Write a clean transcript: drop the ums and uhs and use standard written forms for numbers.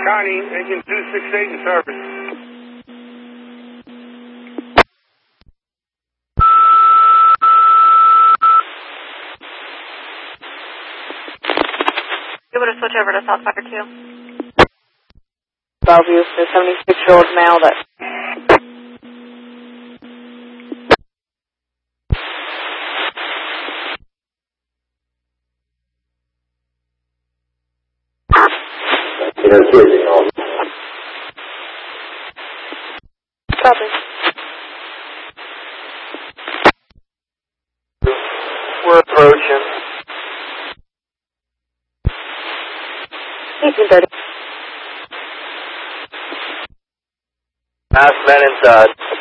Connie, engine 268 in service. You want to switch over to Southfire 2? Bellevue, the 76-year-old male that... Copy. We're approaching. 1830. Masked men inside.